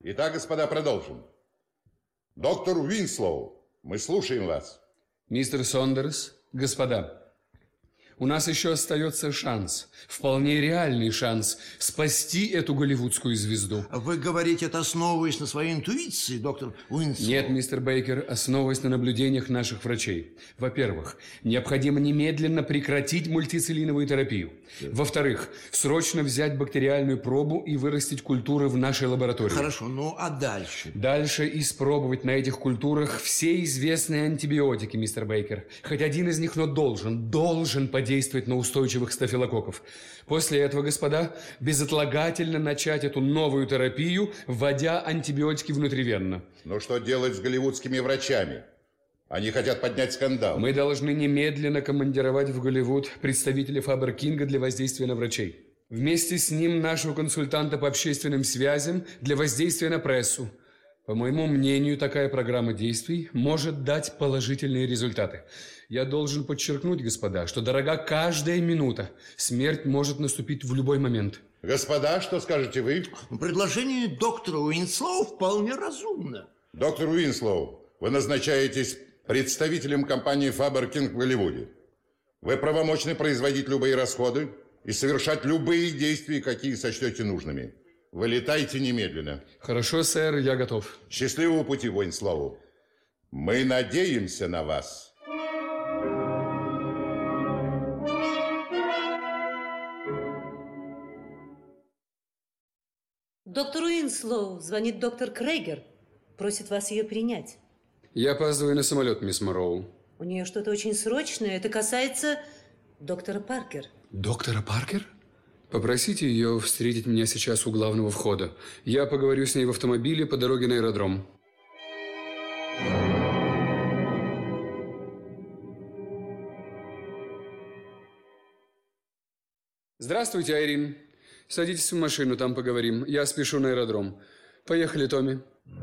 Итак, господа, продолжим. Доктор Уинслоу, мы слушаем вас. Мистер Сондерс, господа, у нас еще остается шанс, вполне реальный шанс, спасти эту голливудскую звезду. Вы говорите это, основываясь на своей интуиции, доктор Уинслоу? Нет, мистер Бейкер, основываясь на наблюдениях наших врачей. Во-первых, необходимо немедленно прекратить мультицеллиновую терапию. Во-вторых, срочно взять бактериальную пробу и вырастить культуры в нашей лаборатории. Хорошо, ну а дальше? Дальше испробовать на этих культурах все известные антибиотики, мистер Бейкер. Хоть один из них, но должен подействовать на устойчивых стафилококков. После этого, господа, безотлагательно начать эту новую терапию, вводя антибиотики внутривенно. Но что делать с голливудскими врачами? Они хотят поднять скандал. Мы должны немедленно командировать в Голливуд представителя Фабер-Кинга для воздействия на врачей. Вместе с ним нашего консультанта по общественным связям для воздействия на прессу. По моему мнению, такая программа действий может дать положительные результаты. Я должен подчеркнуть, господа, что дорога каждая минута. Смерть может наступить в любой момент. Господа, что скажете вы? Предложение доктора Уинслоу вполне разумно. Доктор Уинслоу, вы назначаетесь представителем компании Фабер-Кинг в Голливуде. Вы правомочны производить любые расходы и совершать любые действия, какие сочтете нужными. Вылетайте немедленно. Хорошо, сэр, я готов. Счастливого пути, Уинслоу. Мы надеемся на вас. Доктор Уинслоу, звонит доктор Крейгер. Просит вас ее принять. Я опаздываю на самолет, мисс Морроу. У нее что-то очень срочное. Это касается доктора Паркер. Доктора Паркер? Попросите ее встретить меня сейчас у главного входа. Я поговорю с ней в автомобиле по дороге на аэродром. Здравствуйте, Айрин. Садитесь в машину, там поговорим. Я спешу на аэродром. Поехали, Томми.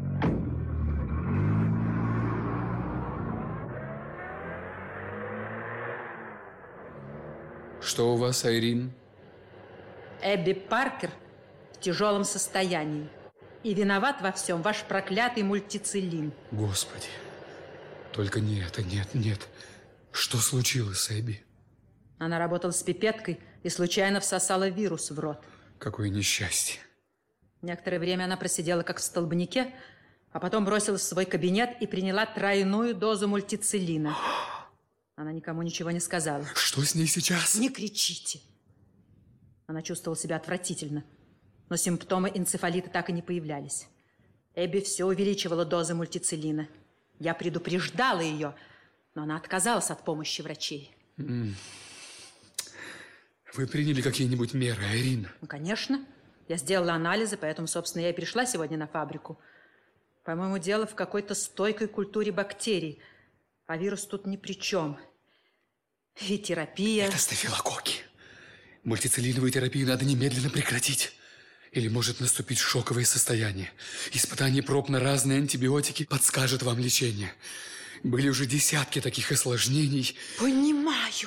Что у вас, Айрин? Эбби Паркер в тяжелом состоянии. И виноват во всем ваш проклятый мультицеллин. Господи, только не это, нет. Что случилось с Эбби? Она работала с пипеткой и случайно всосала вирус в рот. Какое несчастье. Некоторое время она просидела как в столбняке, а потом бросилась в свой кабинет и приняла тройную дозу мультицеллина. Она никому ничего не сказала. Что с ней сейчас? Не кричите. Она чувствовала себя отвратительно, но симптомы энцефалита так и не появлялись. Эбби все увеличивала дозы мультицеллина. Я предупреждала ее, но она отказалась от помощи врачей. Вы приняли какие-нибудь меры, Айрин? Ну, конечно. Я сделала анализы, поэтому, собственно, я и пришла сегодня на фабрику. По-моему, дело в какой-то стойкой культуре бактерий. А вирус тут ни при чем. И терапия... Это стафилококки. Мультицеллиновую терапию надо немедленно прекратить. Или может наступить шоковое состояние. Испытание проб на разные антибиотики подскажет вам лечение. Были уже десятки таких осложнений. Понимаю.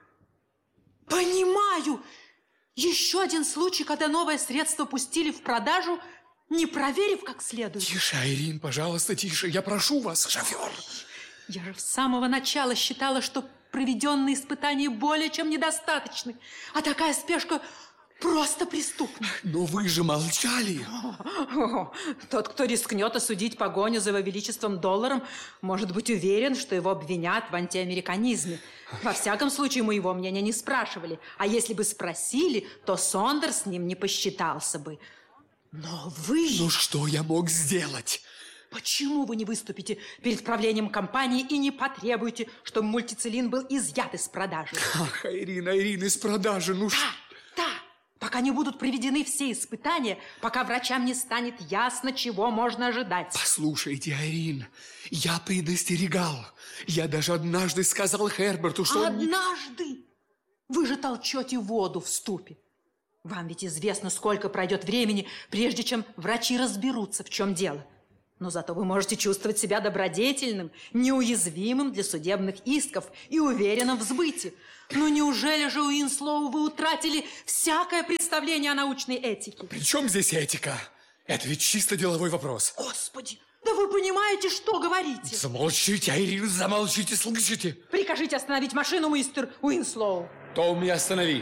Еще один случай, когда новое средство пустили в продажу, не проверив как следует. Тише, Айрин, пожалуйста, тише. Я прошу вас, шофер. Я же с самого начала считала, что проведенные испытания более чем недостаточны. А такая спешка просто преступна. Но вы же молчали. Тот, кто рискнет осудить погоню за его величеством долларом, может быть уверен, что его обвинят в антиамериканизме. Во всяком случае, моего мнения не спрашивали. А если бы спросили, то Сондерс с ним не посчитался бы. Но вы... Ну что я мог сделать? Почему вы не выступите перед правлением компании и не потребуете, чтобы мультицеллин был изъят из продажи? Ах, Айрин, из продажи, ну что... Да, пока не будут проведены все испытания, пока врачам не станет ясно, чего можно ожидать. Послушайте, Айрин, я предостерегал. Я даже однажды сказал Херберту, что... Однажды? Вы же толчете воду в ступе. Вам ведь известно, сколько пройдет времени, прежде чем врачи разберутся, в чем дело. Но зато вы можете чувствовать себя добродетельным, неуязвимым для судебных исков и уверенным в сбыте. Но неужели же, Уинслоу, вы утратили всякое представление о научной этике? При чем здесь этика? Это ведь чисто деловой вопрос. Господи, да вы понимаете, что говорите? Замолчите, Айрин, замолчите, слышите? Прикажите остановить машину, мистер Уинслоу. Томми, останови.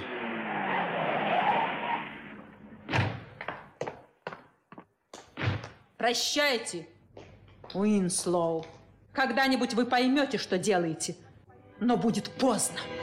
Прощайте, Уинслоу. Когда-нибудь вы поймете, что делаете, но будет поздно.